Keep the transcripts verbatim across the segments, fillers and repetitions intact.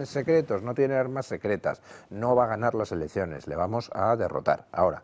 planes secretos, no tiene armas secretas, no va a ganar las elecciones, le vamos a derrotar. Ahora,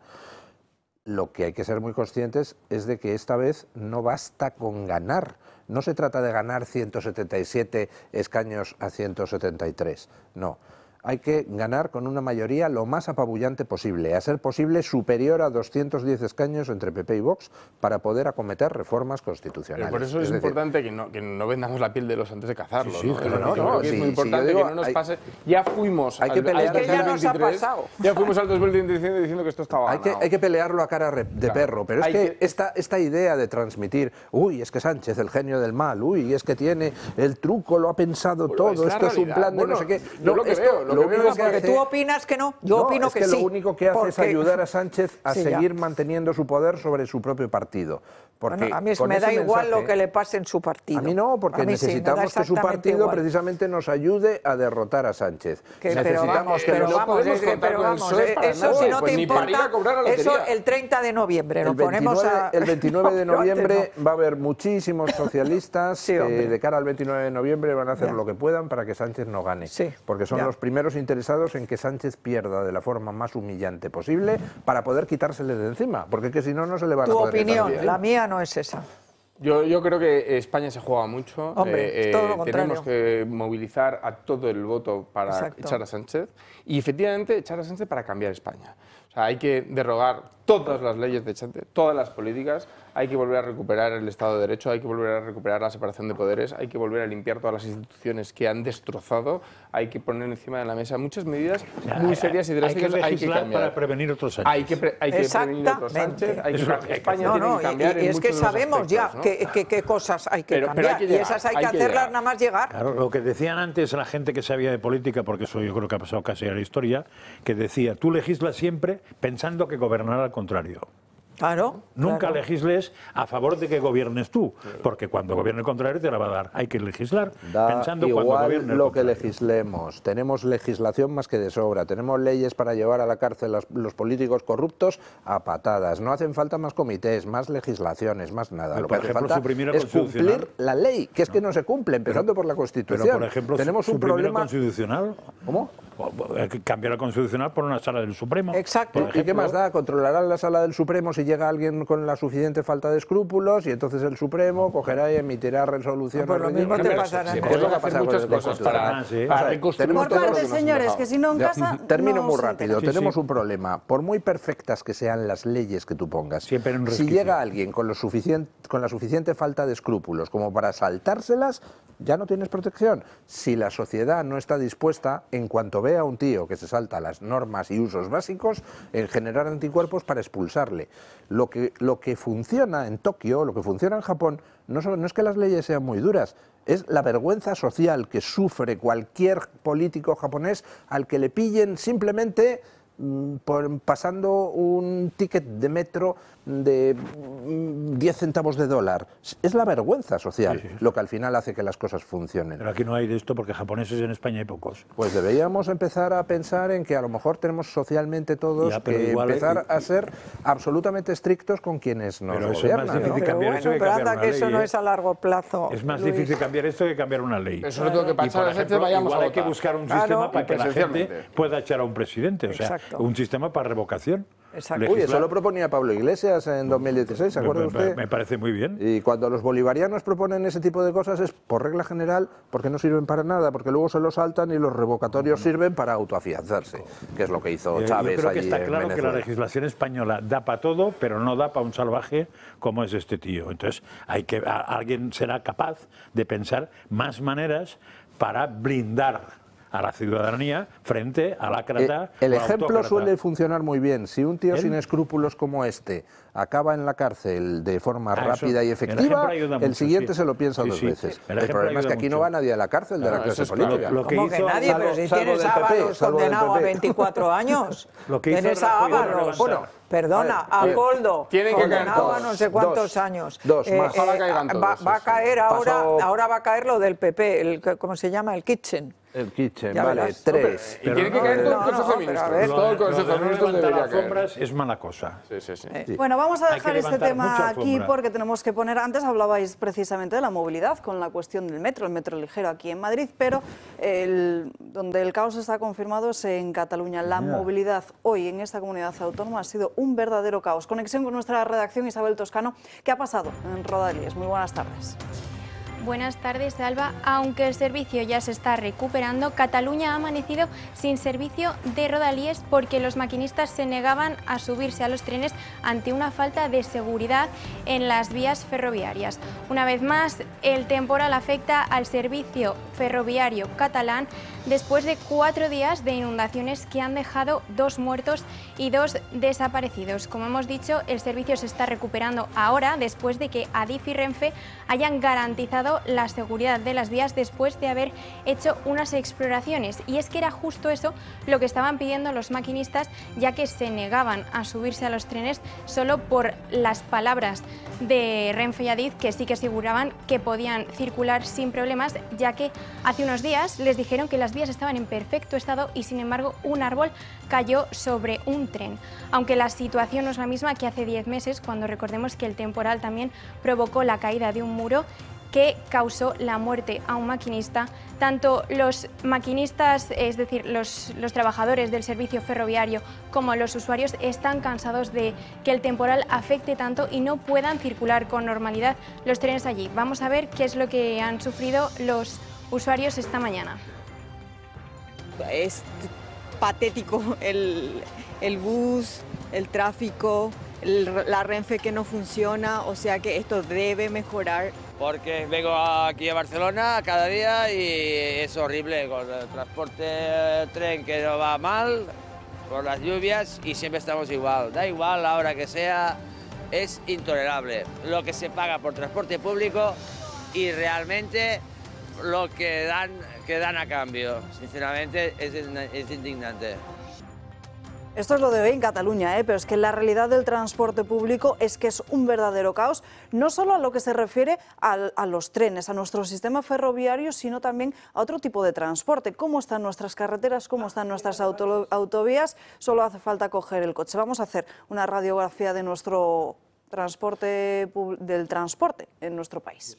lo que hay que ser muy conscientes es de que esta vez no basta con ganar. No se trata de ganar ciento setenta y siete escaños a ciento setenta y tres, no. Hay que ganar con una mayoría lo más apabullante posible, a ser posible superior a doscientos diez escaños entre P P y Vox para poder acometer reformas constitucionales. Pero por eso es, es importante decir, que, no, que no vendamos la piel de los antes de cazarlos. Sí, sí, ¿no? claro, Es no, decir, no, creo que sí, es muy sí, importante digo, que no nos hay, pase. Ya fuimos hay que al, pelear, al es que ya nos ha pasado. Ya fuimos al dos mil veinticinco diciendo que esto estaba hay que, ganado. hay que pelearlo a cara de claro. perro, pero es Hay que, que esta, esta idea de transmitir, uy, es que Sánchez, el genio del mal, uy, es que tiene el truco, lo ha pensado Bueno, todo, es esto es un realidad. plan de Bueno, no sé qué. yo No, lo que esto, veo, lo que veo único es que Porque hace- tú opinas que no, yo no, opino es que, que sí. lo único que hace es porque- ayudar a Sánchez a Sí, ya. seguir manteniendo su poder sobre su propio partido. Porque Bueno, a mí es- con me da ese igual mensaje, lo que le pase en su partido. A mí no, porque A mí sí, me da necesitamos que su exactamente partido igual. precisamente nos ayude a derrotar a Sánchez. Que, pero necesitamos vamos, que pero los- no vamos, podemos es que- contar pero con el vamos, P S O E eh, para eso nada, si no pues te ni para ir a importa, cobrar a la eso lotería. el treinta de noviembre, nos El ponemos veintinueve, a... el veintinueve de No, pero antes noviembre no. va a haber muchísimos socialistas Sí, que hombre. de cara al veintinueve de noviembre van a hacer Ya. lo que puedan para que Sánchez no gane. Sí, porque son ya. los primeros interesados en que Sánchez pierda de la forma más humillante posible para poder quitársele de encima. Porque es que si no, no se le van Tu a poder quitar de opinión, encima. la mía no es esa. Yo, yo creo que España se juega mucho. Hombre, es todo lo tenemos contrario. que movilizar a todo el voto para Exacto. echar a Sánchez y efectivamente echar a Sánchez para cambiar España. O sea, hay que derrogar todas las leyes de Sánchez, todas las políticas, hay que volver a recuperar el Estado de Derecho, hay que volver a recuperar la separación de poderes, hay que volver a limpiar todas las instituciones que han destrozado, hay que poner encima de la mesa muchas medidas muy serias y drásticas. Hay que hay que legislar cambiar. para prevenir otros Sánchez. Hay que, pre- hay que prevenir otros Exactamente. Sánchez, hay que, Eso es lo que hay que España No, tiene no, que y, cambiar y en es que muchos de los sabemos ya aspectos, ¿no? qué qué- qué cosas hay que Pero- pero cambiar hay que y llegar, esas hay, hay que que hacerlas llegar. nada más llegar. Claro, lo que decían antes la gente que sabía de política, porque eso yo creo que ha pasado casi a la historia, que decía, tú legislas siempre pensando que gobernará al contrario. Claro. Nunca claro. legisles a favor de que gobiernes tú, porque cuando gobierne el contrario te la va a dar. Hay que legislar Da pensando cuando igual gobierne el lo que contrario. legislemos. Tenemos legislación más que de sobra. Tenemos leyes para llevar a la cárcel a los políticos corruptos a patadas. No hacen falta más comités, más legislaciones, más nada. Pero, Lo que por hace ejemplo, falta suprimir la es cumplir constitucional. la ley, que es que no se cumple, empezando por la Constitución. Pero, por ejemplo, tenemos un suprimir problema. la constitucional. ¿Cómo? Hay que cambiar la constitucional por una sala del Supremo. Exacto. por ¿Y qué ejemplo. más da? Controlarán la sala del Supremo si llega alguien con la suficiente falta de escrúpulos y entonces el Supremo cogerá y emitirá resoluciones. Pues lo mismo te ridículas. pasará. Sí, en es lo que Podemos ha hacer pasado con muchas el cosas Constitucional. para, Ah, sí. para O sea, reconstruir tenemos Por todo lo partes, que nos han señores, dejado. que si no en Ya, casa. termino no muy se rápido. entera. Sí, Tenemos sí. un problema. Por muy perfectas que sean las leyes que tú pongas, Siempre hay un si resquicio. llega alguien con, lo suficiente, con la suficiente falta de escrúpulos como para saltárselas, ya no tienes protección. Si la sociedad no está dispuesta, en cuanto vea a un tío que se salta las normas y usos básicos, en generar anticuerpos para expulsarle. Lo que, lo que funciona en Tokio, lo que funciona en Japón, no, son- no es que las leyes sean muy duras, es la vergüenza social que sufre cualquier político japonés al que le pillen simplemente mm, por, pasando un ticket de metro de mm, diez centavos de dólar. Es la vergüenza social Sí, sí. lo que al final hace que las cosas funcionen. Pero aquí no hay de esto porque japoneses en España hay pocos. Pues deberíamos empezar a pensar en que a lo mejor tenemos socialmente todos Ya, pero que igual, empezar eh, a ser absolutamente estrictos con quienes nos Pero eso es gobiernan. más ¿no? difícil Pero cambiar bueno, eso que pero cambiar anda una que eso ley, no ¿eh? es a largo plazo. Es más Luis. difícil cambiar esto que cambiar una ley. Pero sobre todo que Y, para echar por a Sánchez ejemplo, vayamos igual a hay que votar. buscar un Claro. sistema para Y que la gente presencialmente. pueda echar a un presidente, o sea, Exacto. un sistema para revocación. Exacto. Uy, eso Legislar. lo proponía Pablo Iglesias en dos mil dieciséis, ¿se Me- acuerda me, usted? me parece muy bien. Y cuando los bolivarianos proponen ese tipo de cosas es por regla general porque no sirven para nada, porque luego se lo saltan y los revocatorios sirven para autoafianzarse, que es lo que hizo Eh, Chávez Yo creo que allí está en claro que la Venezuela. legislación española da para todo, pero no da para un salvaje como es este tío. Entonces, hay que a- alguien será capaz de pensar más maneras para blindar a la ciudadanía frente al Eh, ácrata. el o ejemplo autócrata. suele funcionar muy bien. Si un tío ¿Él? sin escrúpulos como este acaba en la cárcel de forma Ah, eso- rápida y el efectiva, ejemplo ayuda el mucho, siguiente sí. se lo piensa Sí, dos sí. veces. El El, ejemplo problema es que ayuda aquí no mucho. va nadie a la cárcel de No, la eso clase es claro. política. Lo que ¿Cómo que hizo- nadie? salvo- Pero si salvo tienes del a P P, Ábalos salvo del condenado a P P. veinticuatro años. Lo que hizo Tienes a Rajoy era Ábalos. levantar. Bueno, perdona, A a ver, Coldo, tienen que condenado caer a no todos. sé cuántos Dos. años. Dos más. Ojalá caigan va, todos, va a sí, sí. caer ahora, Pasó- ahora va a caer lo del P P, el, ¿cómo se llama? El Kitchen. El kitchen, Ya vale, verás. tres. Y tiene que caer todo el no, no, Consejo de pero a Ministros. ver. Todo el Lo Consejo de de no Ministros levantar debería caer. alfombras es mala cosa. Sí, sí, sí. Eh, Bueno, vamos a Hay que dejar este levantar tema mucha aquí alfombra. porque tenemos que poner, antes hablabais precisamente de la movilidad con la cuestión del metro, el metro ligero aquí en Madrid, pero el, donde el caos está confirmado es en Cataluña. La movilidad hoy en esta comunidad autónoma ha sido un verdadero caos. Conexión con nuestra redacción, Isabel Toscano. ¿Qué ha pasado en Rodalies? Muy buenas tardes. Buenas tardes, Alba. Aunque el servicio ya se está recuperando, Cataluña ha amanecido sin servicio de Rodalies porque los maquinistas se negaban a subirse a los trenes ante una falta de seguridad en las vías ferroviarias. Una vez más, el temporal afecta al servicio ferroviario catalán después de cuatro días de inundaciones que han dejado dos muertos y dos desaparecidos. Como hemos dicho, el servicio se está recuperando ahora después de que Adif y Renfe hayan garantizado la seguridad de las vías después de haber hecho unas exploraciones. Y es que era justo eso lo que estaban pidiendo los maquinistas, ya que se negaban a subirse a los trenes solo por las palabras de Renfe y Adif, que sí que aseguraban que podían circular sin problemas, ya que hace unos días les dijeron que las vías estaban en perfecto estado y sin embargo un árbol cayó sobre un tren. Aunque la situación no es la misma que hace diez meses, cuando recordemos que el temporal también provocó la caída de un muro que causó la muerte a un maquinista. Tanto los maquinistas, es decir, los, los trabajadores del servicio ferroviario, como los usuarios están cansados de que el temporal afecte tanto y no puedan circular con normalidad los trenes allí. Vamos a ver qué es lo que han sufrido los usuarios esta mañana. Es patético el, el bus, el tráfico, el, la Renfe que no funciona, o sea que esto debe mejorar. Porque vengo aquí a Barcelona cada día y es horrible con el transporte tren que no va mal, con las lluvias y siempre estamos igual. Da igual la hora que sea, es intolerable lo que se paga por transporte público y realmente lo que dan, que dan a cambio. Sinceramente es, es indignante. Esto es lo de hoy en Cataluña, ¿eh? Pero es que la realidad del transporte público es que es un verdadero caos, no solo a lo que se refiere a, a los trenes, a nuestro sistema ferroviario, sino también a otro tipo de transporte. ¿Cómo están nuestras carreteras? ¿Cómo están nuestras auto, autovías? Solo hace falta coger el coche. Vamos a hacer una radiografía de nuestro transporte, del transporte en nuestro país.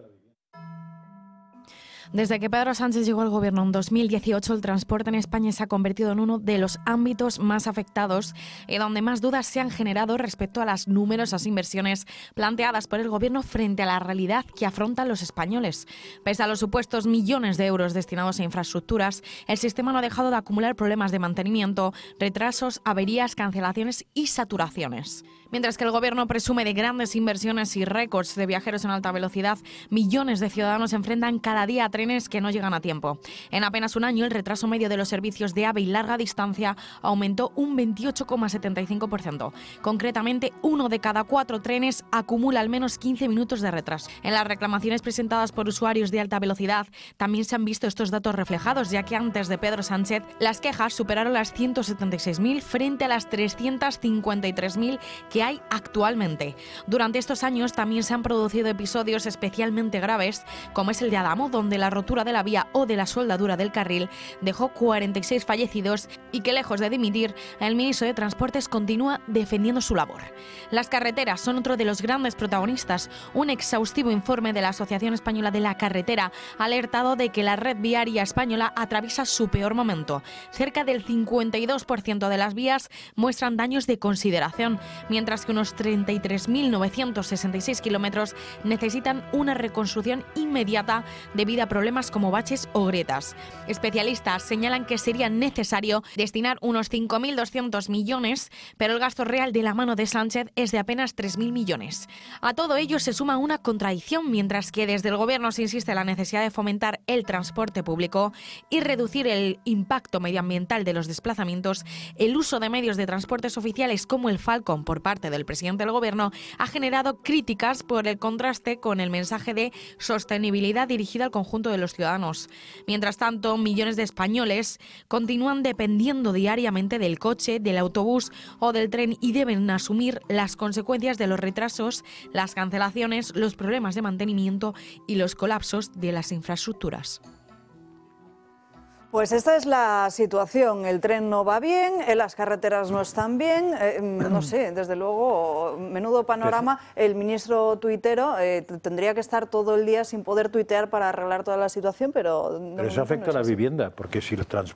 Desde que Pedro Sánchez llegó al gobierno en dos mil dieciocho, el transporte en España se ha convertido en uno de los ámbitos más afectados y donde más dudas se han generado respecto a las numerosas inversiones planteadas por el gobierno frente a la realidad que afrontan los españoles. Pese a los supuestos millones de euros destinados a infraestructuras, el sistema no ha dejado de acumular problemas de mantenimiento, retrasos, averías, cancelaciones y saturaciones. Mientras que el gobierno presume de grandes inversiones y récords de viajeros en alta velocidad, millones de ciudadanos se enfrentan cada día a trenes que no llegan a tiempo. En apenas un año, el retraso medio de los servicios de AVE y larga distancia aumentó un veintiocho coma setenta y cinco por ciento. Concretamente, uno de cada cuatro trenes acumula al menos quince minutos de retraso. En las reclamaciones presentadas por usuarios de alta velocidad también se han visto estos datos reflejados, ya que antes de Pedro Sánchez, las quejas superaron las ciento setenta y seis mil frente a las trescientas cincuenta y tres mil que hay actualmente. Durante estos años también se han producido episodios especialmente graves, como es el de Adamo, donde la rotura de la vía o de la soldadura del carril dejó cuarenta y seis fallecidos y que, lejos de dimitir, el ministro de Transportes continúa defendiendo su labor. Las carreteras son otro de los grandes protagonistas. Un exhaustivo informe de la Asociación Española de la Carretera ha alertado de que la red viaria española atraviesa su peor momento. Cerca del cincuenta y dos por ciento de las vías muestran daños de consideración, mientras que unos treinta y tres mil novecientos sesenta y seis kilómetros necesitan una reconstrucción inmediata debido a problemas como baches o grietas. Especialistas señalan que sería necesario destinar unos cinco mil doscientos millones, pero el gasto real de la mano de Sánchez es de apenas tres mil millones. A todo ello se suma una contradicción, mientras que desde el gobierno se insiste en la necesidad de fomentar el transporte público y reducir el impacto medioambiental de los desplazamientos. El uso de medios de transportes oficiales como el Falcon por parte del presidente del gobierno ha generado críticas por el contraste con el mensaje de sostenibilidad dirigido al conjunto de los ciudadanos. Mientras tanto, millones de españoles continúan dependiendo diariamente del coche, del autobús o del tren y deben asumir las consecuencias de los retrasos, las cancelaciones, los problemas de mantenimiento y los colapsos de las infraestructuras. Pues esta es la situación. El tren no va bien, eh, las carreteras no están bien, eh, no sé, desde luego, menudo panorama. El ministro tuitero eh, tendría que estar todo el día sin poder tuitear para arreglar toda la situación, pero... Pero eso afecta a la vivienda, porque si el transporte